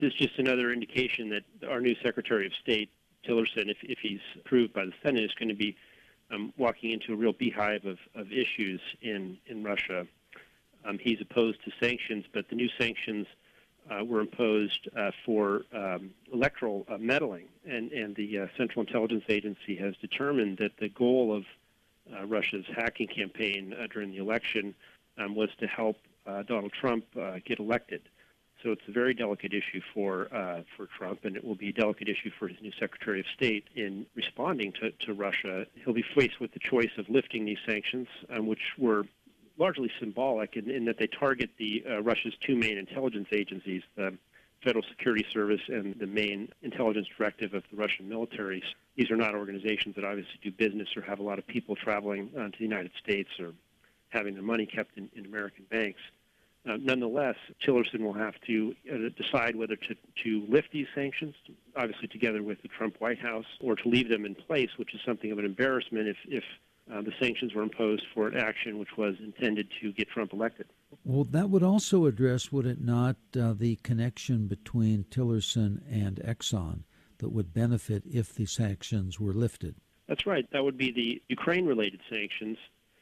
This is just another indication that our new Secretary of State, Tillerson, if he's approved by the Senate, is going to be walking into a real beehive of issues in Russia. He's opposed to sanctions, but the new sanctions were imposed for electoral meddling, and the Central Intelligence Agency has determined that the goal of Russia's hacking campaign during the election was to help Donald Trump get elected. So it's a very delicate issue for Trump, and it will be a delicate issue for his new Secretary of State in responding to Russia. He'll be faced with the choice of lifting these sanctions, which were largely symbolic in that they target Russia's two main intelligence agencies, the Federal Security Service and the main intelligence directive of the Russian militaries. These are not organizations that obviously do business or have a lot of people traveling to the United States or having their money kept in American banks. Nonetheless, Tillerson will have to decide whether to lift these sanctions, obviously together with the Trump White House, or to leave them in place, which is something of an embarrassment if the sanctions were imposed for an action which was intended to get Trump elected. Well, that would also address, would it not, the connection between Tillerson and Exxon that would benefit if the sanctions were lifted? That's right. That would be the Ukraine-related sanctions.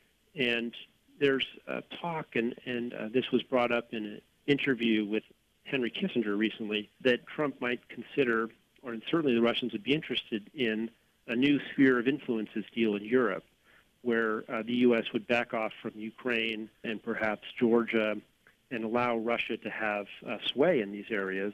And there's talk, and this was brought up in an interview with Henry Kissinger recently, that Trump might consider, or certainly the Russians would be interested in, a new sphere of influences deal in Europe, where the U.S. would back off from Ukraine and perhaps Georgia and allow Russia to have sway in these areas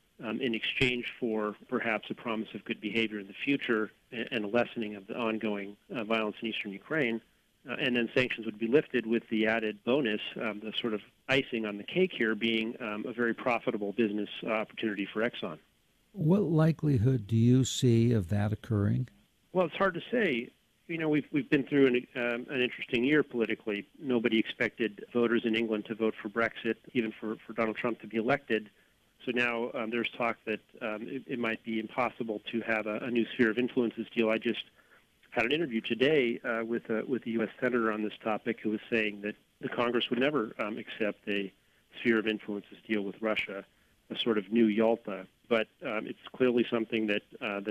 in exchange for perhaps a promise of good behavior in the future and a lessening of the ongoing violence in eastern Ukraine. And then sanctions would be lifted with the added bonus, the sort of icing on the cake here being a very profitable business opportunity for Exxon. What likelihood do you see of that occurring? Well, it's hard to say. You know, we've been through an interesting year politically. Nobody expected voters in England to vote for Brexit, even for Donald Trump to be elected. So now there's talk that it might be impossible to have a new sphere of influences deal. I just had an interview today with a U.S. senator on this topic who was saying that the Congress would never accept a sphere of influences deal with Russia, a sort of new Yalta. But it's clearly something that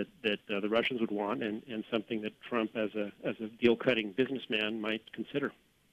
the Russians would want, and something that Trump, as a deal-cutting businessman, might consider.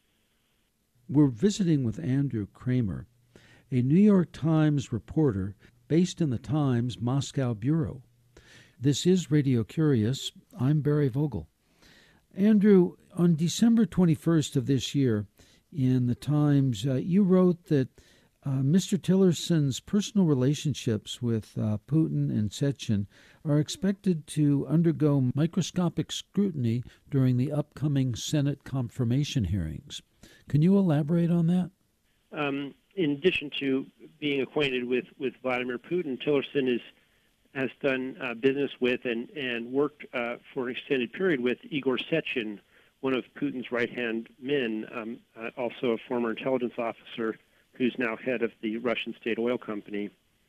We're visiting with Andrew Kramer, a New York Times reporter based in the Times Moscow bureau. This is Radio Curious. I'm Barry Vogel. Andrew, on December 21st of this year, in the Times, you wrote that Mr. Tillerson's personal relationships with Putin and Sechin are expected to undergo microscopic scrutiny during the upcoming Senate confirmation hearings. Can you elaborate on that? In addition to being acquainted with Vladimir Putin, Tillerson has done business with and worked for an extended period with Igor Sechin, one of Putin's right-hand men, also a former intelligence officer who's now head of the Russian state oil company.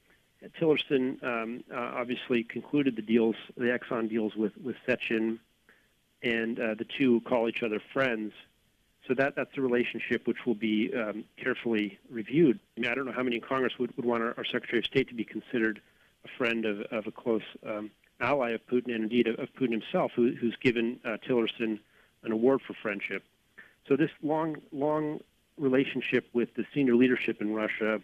Tillerson obviously concluded the Exxon deals with Sechin, and the two call each other friends. So that's a relationship which will be carefully reviewed. I mean, I don't know how many in Congress would want our Secretary of State to be considered a friend of a close ally of Putin, and indeed of Putin himself, who's given Tillerson an award for friendship. So this long relationship with the senior leadership in Russia,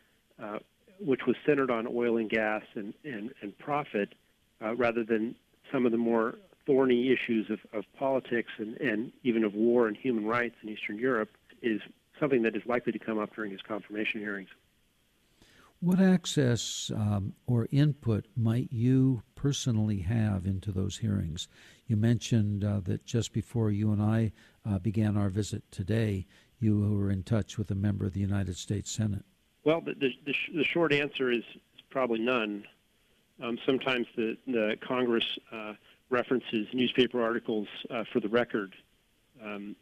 which was centered on oil and gas and profit, rather than some of the more thorny issues of politics and even of war and human rights in Eastern Europe, is something that is likely to come up during his confirmation hearings. What access or input might you personally have into those hearings? You mentioned that just before you and I began our visit today, you were in touch with a member of the United States Senate. Well, the short answer is probably none. Sometimes the Congress references newspaper articles for the record, and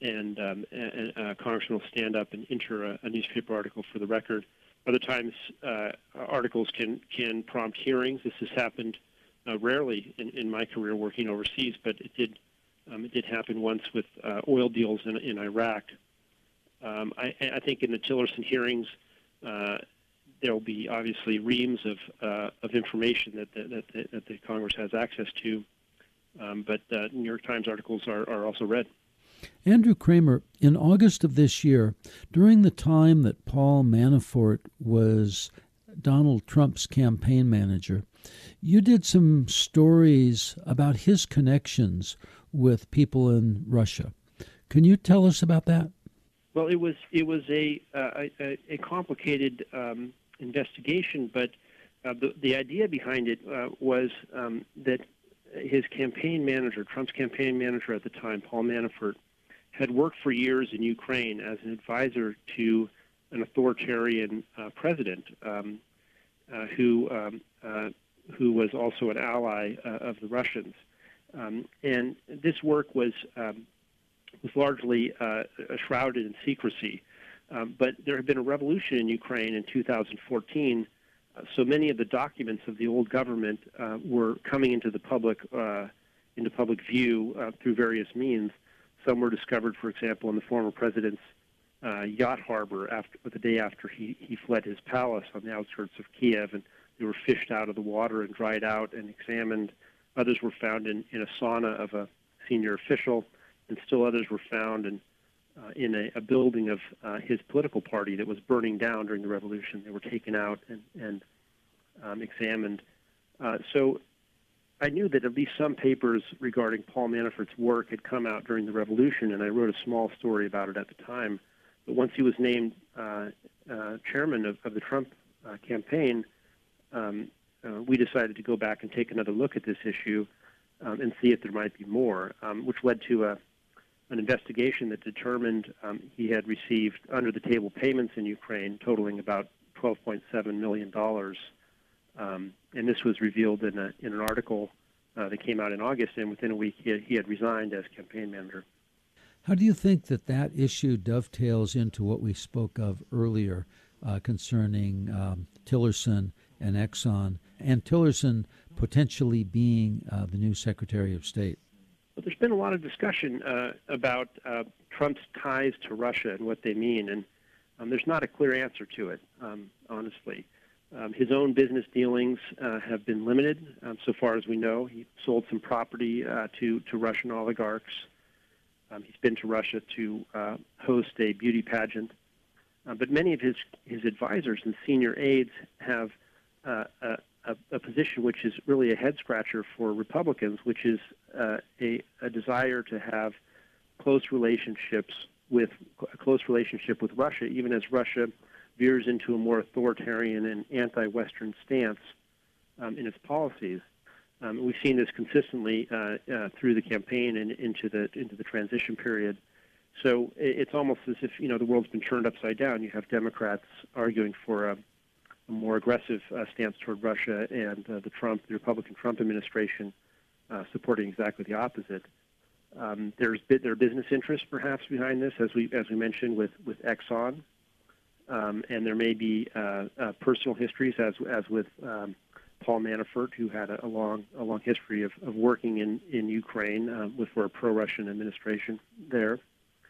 a congressman will stand up and enter a newspaper article for the record. Other times, articles can prompt hearings. This has happened rarely in my career working overseas, but it did happen once with oil deals in Iraq. I think in the Tillerson hearings, there will be obviously reams of information that the Congress has access to, but New York Times articles are also read. Andrew Kramer, in August of this year, during the time that Paul Manafort was Donald Trump's campaign manager, you did some stories about his connections with people in Russia. Can you tell us about that? Well, it was a complicated investigation, but the idea behind it was that his campaign manager, Trump's campaign manager at the time, Paul Manafort, had worked for years in Ukraine as an advisor to an authoritarian president who was also an ally of the Russians, and this work was largely shrouded in secrecy. But there had been a revolution in Ukraine in 2014. So many of the documents of the old government were coming into the public view through various means. Some were discovered, for example, in the former president's yacht harbor the day after he fled his palace on the outskirts of Kiev, and they were fished out of the water and dried out and examined. Others were found in a sauna of a senior official, and still others were found in a building of his political party that was burning down during the revolution. They were taken out and examined. So I knew that at least some papers regarding Paul Manafort's work had come out during the revolution, and I wrote a small story about it at the time. But once he was named chairman of the Trump campaign, we decided to go back and take another look at this issue and see if there might be more, which led to an investigation that determined he had received under-the-table payments in Ukraine totaling about $12.7 million. And this was revealed in an article that came out in August, and within a week he had resigned as campaign manager. How do you think that issue dovetails into what we spoke of earlier concerning Tillerson and Exxon, and Tillerson potentially being the new Secretary of State? Well, there's been a lot of discussion about Trump's ties to Russia and what they mean, and there's not a clear answer to it, honestly. His own business dealings have been limited, so far as we know. He sold some property to Russian oligarchs. He's been to Russia to host a beauty pageant. But many of his advisors and senior aides have a position which is really a head-scratcher for Republicans, which is a desire to have a close relationship with Russia, even as Russia veers into a more authoritarian and anti-Western stance in its policies. We've seen this consistently through the campaign and into the transition period. So it's almost as if the world's been turned upside down. You have Democrats arguing for a more aggressive stance toward Russia, and the Republican Trump administration supporting exactly the opposite. There are business interests perhaps behind this, as we mentioned with Exxon, and there may be personal histories, as with Paul Manafort, who had a long history of working in Ukraine for a pro-Russian administration there.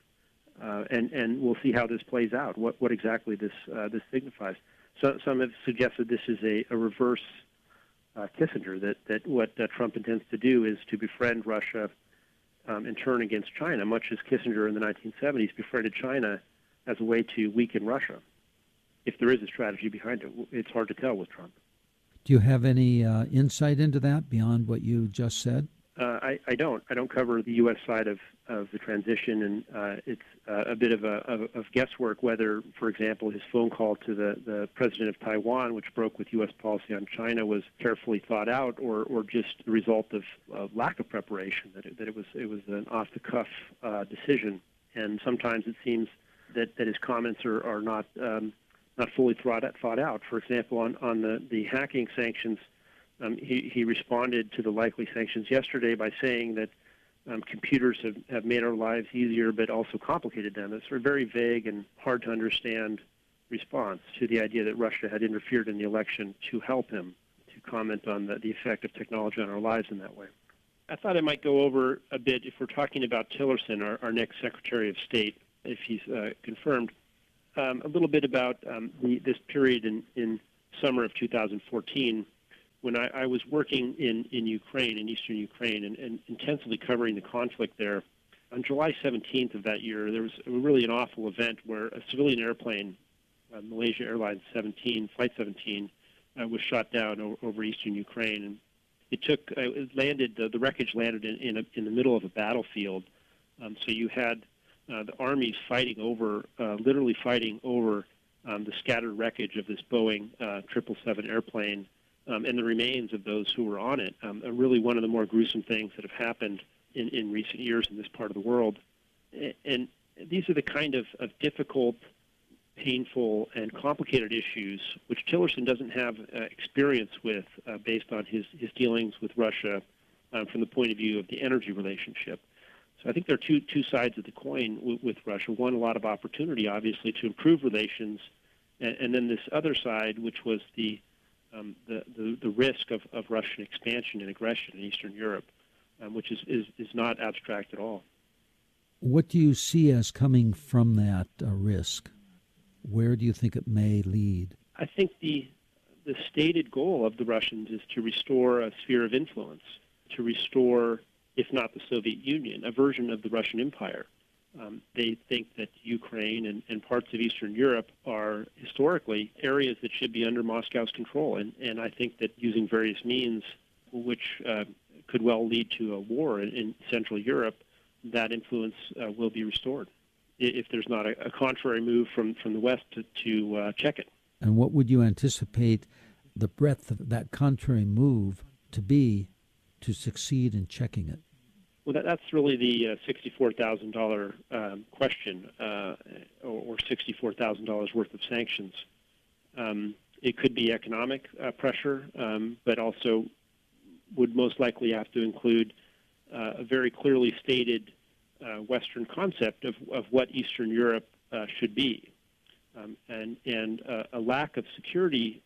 And we'll see how this plays out. What exactly this signifies. So some have suggested this is a reverse Kissinger, that what Trump intends to do is to befriend Russia and turn against China, much as Kissinger in the 1970s befriended China as a way to weaken Russia. If there is a strategy behind it, it's hard to tell with Trump. Do you have any insight into that beyond what you just said? I don't. I don't cover the U.S. side of the transition, and it's a bit of guesswork whether, for example, his phone call to the president of Taiwan, which broke with U.S. policy on China, was carefully thought out, or just the result of lack of preparation. That it was an off-the-cuff decision, and sometimes it seems that his comments are not fully thought out. For example, on the hacking sanctions. He responded to the likely sanctions yesterday by saying that computers have made our lives easier but also complicated them. It's a very vague and hard to understand response to the idea that Russia had interfered in the election to help him, to comment on the effect of technology on our lives in that way. I thought I might go over a bit, if we're talking about Tillerson, our next Secretary of State, if he's confirmed, a little bit about this period in summer of 2014 when I was working in Ukraine, in eastern Ukraine, and intensively covering the conflict there. On July 17th of that year, there was really an awful event where a civilian airplane, Malaysia Airlines Flight 17, was shot down over eastern Ukraine. And the wreckage landed in the middle of a battlefield. So you had the armies literally fighting over the scattered wreckage of this Boeing 777 airplane and the remains of those who were on it. Really one of the more gruesome things that have happened in recent years in this part of the world. And these are the kind of difficult, painful, and complicated issues which Tillerson doesn't have experience with based on his dealings with Russia from the point of view of the energy relationship. So I think there are two sides of the coin with Russia. One, a lot of opportunity, obviously, to improve relations, and then this other side, which was the risk of Russian expansion and aggression in Eastern Europe, which is not abstract at all. What do you see as coming from that risk? Where do you think it may lead? I think the stated goal of the Russians is to restore a sphere of influence, to restore, if not the Soviet Union, a version of the Russian Empire. They think that Ukraine and parts of Eastern Europe are historically areas that should be under Moscow's control. And I think that using various means, which could well lead to a war in Central Europe, that influence will be restored if there's not a contrary move from the West to check it. And what would you anticipate the breadth of that contrary move to be to succeed in checking it? Well, that's really the $64,000 question, or $64,000 worth of sanctions. It could be economic pressure, but also would most likely have to include a very clearly stated Western concept of what Eastern Europe should be, and a lack of security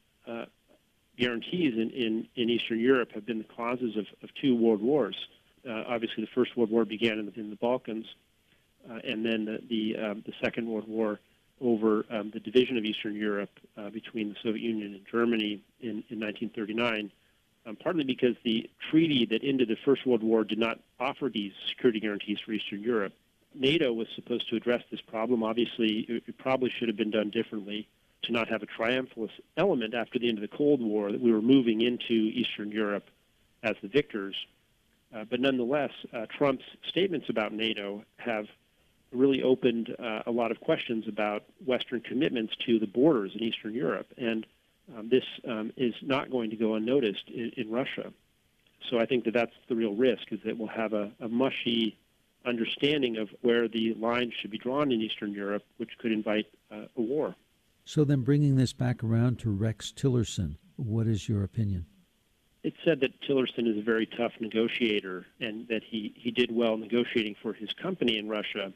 guarantees in Eastern Europe have been the causes of two world wars. Obviously, the First World War began in the Balkans, and then the Second World War over the division of Eastern Europe between the Soviet Union and Germany in 1939, partly because the treaty that ended the First World War did not offer these security guarantees for Eastern Europe. NATO was supposed to address this problem. Obviously, it probably should have been done differently to not have a triumphalist element after the end of the Cold War, that we were moving into Eastern Europe as the victors. But nonetheless, Trump's statements about NATO have really opened a lot of questions about Western commitments to the borders in Eastern Europe. And this is not going to go unnoticed in Russia. So I think that's the real risk, is that we'll have a mushy understanding of where the lines should be drawn in Eastern Europe, which could invite a war. So then bringing this back around to Rex Tillerson, what is your opinion? It's said that Tillerson is a very tough negotiator and that he did well negotiating for his company in Russia.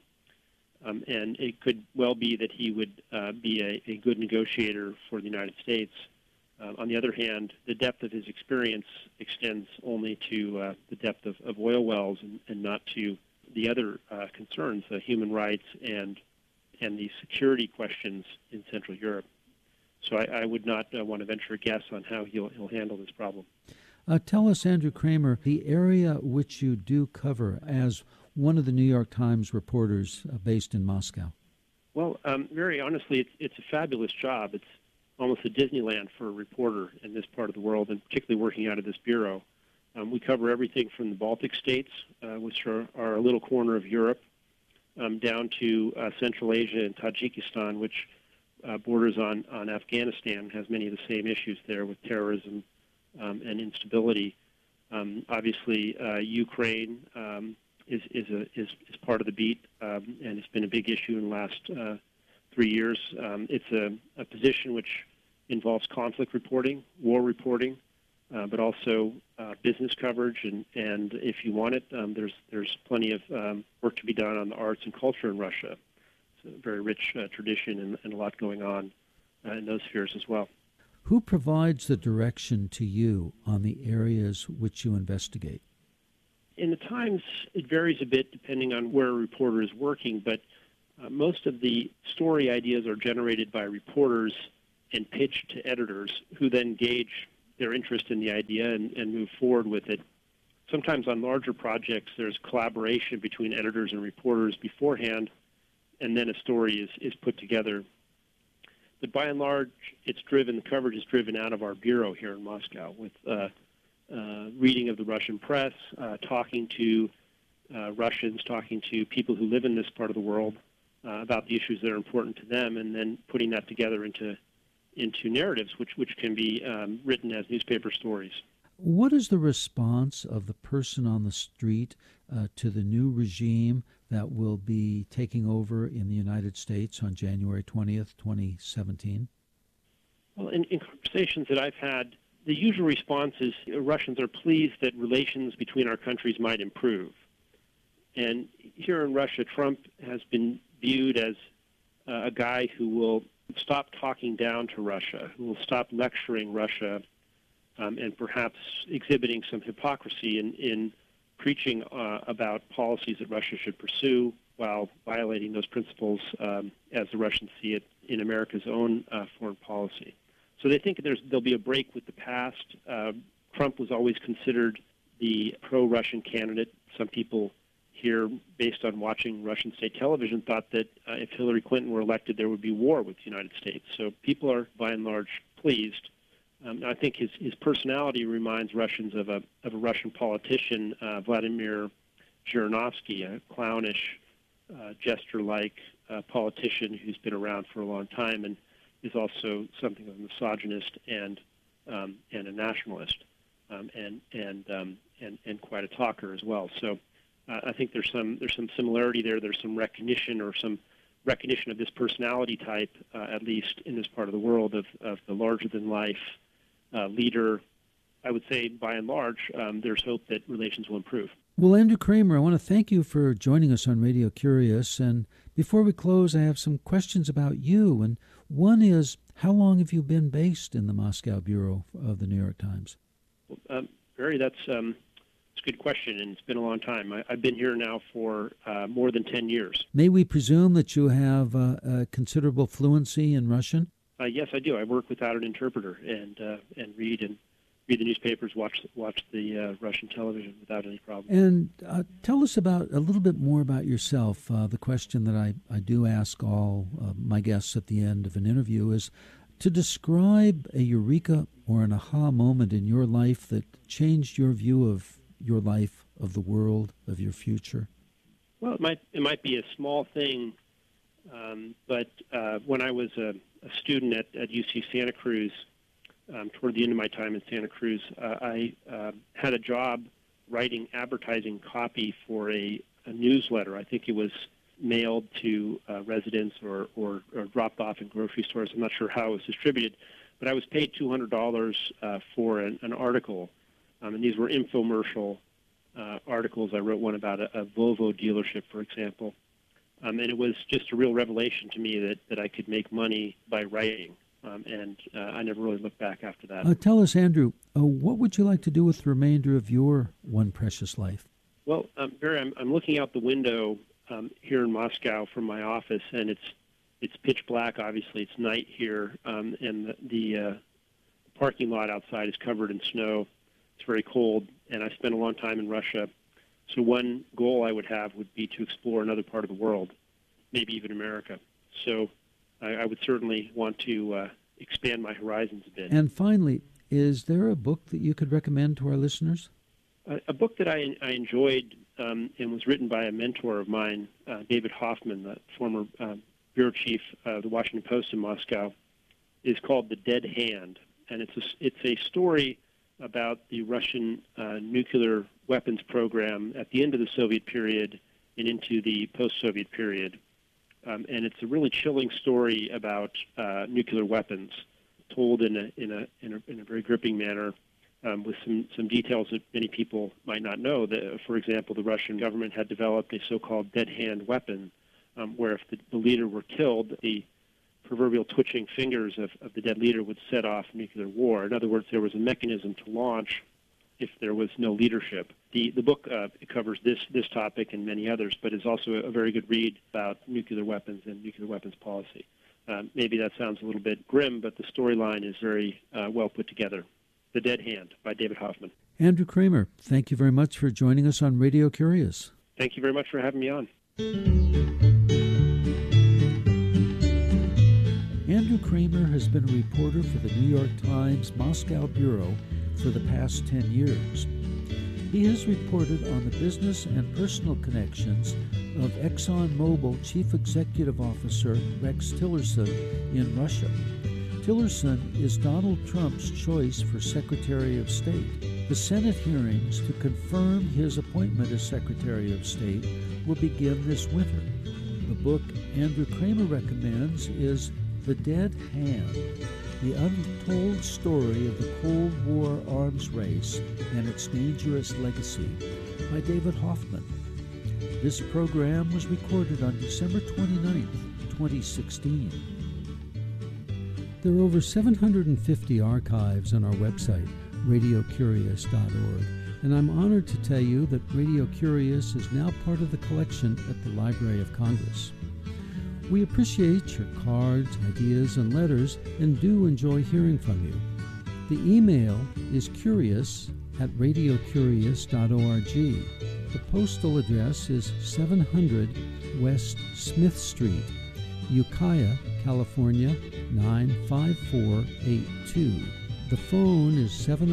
And it could well be that he would be a good negotiator for the United States. On the other hand, the depth of his experience extends only to the depth of oil wells and not to the other concerns, human rights and the security questions in Central Europe. So I would not want to venture a guess on how he'll handle this problem. Tell us, Andrew Kramer, the area which you do cover as one of the New York Times reporters based in Moscow. Well, very honestly, it's a fabulous job. It's almost a Disneyland for a reporter in this part of the world, and particularly working out of this bureau. We cover everything from the Baltic states, which are a little corner of Europe, down to Central Asia and Tajikistan, which borders on Afghanistan, has many of the same issues there with terrorism and instability. Obviously, Ukraine is part of the beat, and it's been a big issue in the last 3 years. It's a position which involves conflict reporting, war reporting, but also business coverage, and if you want it, there's plenty of work to be done on the arts and culture in Russia. It's a very rich tradition and a lot going on in those spheres as well. Who provides the direction to you on the areas which you investigate? In the Times, it varies a bit depending on where a reporter is working, but most of the story ideas are generated by reporters and pitch to editors who then gauge their interest in the idea and move forward with it. Sometimes on larger projects, there's collaboration between editors and reporters beforehand, and then a story is put together. But by and large, the coverage is driven out of our bureau here in Moscow with reading of the Russian press, talking to Russians, talking to people who live in this part of the world about the issues that are important to them, and then putting that together into narratives, which can be written as newspaper stories. What is the response of the person on the street to the new regime that will be taking over in the United States on January 20th, 2017? Well, in conversations that I've had, the usual response is Russians are pleased that relations between our countries might improve. And here in Russia, Trump has been viewed as a guy who will stop talking down to Russia, who will stop lecturing Russia, and perhaps exhibiting some hypocrisy in preaching about policies that Russia should pursue while violating those principles as the Russians see it in America's own foreign policy. So they think there'll be a break with the past. Trump was always considered the pro-Russian candidate. Some people here, based on watching Russian state television, thought that if Hillary Clinton were elected, there would be war with the United States. So people are, by and large, pleased. I think his personality reminds Russians of a Russian politician, Vladimir Zhirinovsky, a clownish, jester-like politician who's been around for a long time and is also something of a misogynist and a nationalist, and quite a talker as well. So I think there's some similarity there. There's some recognition of this personality type, at least in this part of the world, of the larger-than-life leader. I would say, by and large, there's hope that relations will improve. Well, Andrew Kramer, I want to thank you for joining us on Radio Curious. And before we close, I have some questions about you. And one is, how long have you been based in the Moscow bureau of the New York Times? Barry, that's a good question, and it's been a long time. I've been here now for more than 10 years. May we presume that you have considerable fluency in Russian? Yes, I do. I work without an interpreter and read the newspapers, watch the Russian television without any problem. And tell us a little bit more about yourself. The question that I do ask all my guests at the end of an interview is to describe a eureka or an aha moment in your life that changed your view of your life, of the world, of your future. Well, it might be a small thing, but when I was a student at UC Santa Cruz, toward the end of my time in Santa Cruz, I had a job writing advertising copy for a newsletter. I think it was mailed to residents or dropped off in grocery stores. I'm not sure how it was distributed, but I was paid $200 for an article, and these were infomercial articles. I wrote one about a Volvo dealership, for example, and it was just a real revelation to me that I could make money by writing. And I never really looked back after that. Tell us, Andrew, what would you like to do with the remainder of your one precious life? Well, Barry, I'm looking out the window here in Moscow from my office, and it's pitch black. Obviously, it's night here, and the parking lot outside is covered in snow. It's very cold, and I spent a long time in Russia. So one goal I would have would be to explore another part of the world, maybe even America. So I would certainly want to expand my horizons a bit. And finally, is there a book that you could recommend to our listeners? A book that I enjoyed and was written by a mentor of mine, David Hoffman, the former bureau chief of the Washington Post in Moscow, is called The Dead Hand. And it's a story about the Russian nuclear weapons program at the end of the Soviet period and into the post-Soviet period. And it's a really chilling story about nuclear weapons, told in a very gripping manner, with some details that many people might not know. That, for example, the Russian government had developed a so-called dead hand weapon, where if the leader were killed, the proverbial twitching fingers of the dead leader would set off nuclear war. In other words, there was a mechanism to launch if there was no leadership. The book covers this topic and many others, but is also a very good read about nuclear weapons and nuclear weapons policy. maybe that sounds a little bit grim, but the storyline is very well put together. The Dead Hand by David Hoffman. Andrew Kramer, thank you very much for joining us on Radio Curious. Thank you very much for having me on. Andrew Kramer has been a reporter for the New York Times Moscow Bureau for the past 10 years. He has reported on the business and personal connections of ExxonMobil Chief Executive Officer Rex Tillerson in Russia. Tillerson is Donald Trump's choice for Secretary of State. The Senate hearings to confirm his appointment as Secretary of State will begin this winter. The book Andrew Kramer recommends is The Dead Hand, the untold story of the Cold War arms race and its dangerous legacy, by David Hoffman. This program was recorded on December 29, 2016. There are over 750 archives on our website, radiocurious.org, and I'm honored to tell you that Radio Curious is now part of the collection at the Library of Congress. We appreciate your cards, ideas, and letters, and do enjoy hearing from you. The email is curious@radiocurious.org. The postal address is 700 West Smith Street, Ukiah, California, 95482. The phone is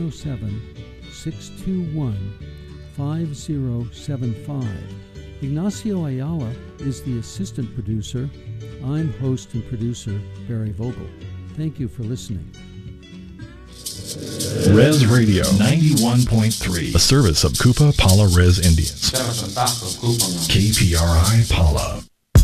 707-621-5075. Ignacio Ayala is the assistant producer. I'm host and producer Barry Vogel. Thank you for listening. Res Radio 91.3, a service of Kupa Pala Res Indians. KPRI Pala.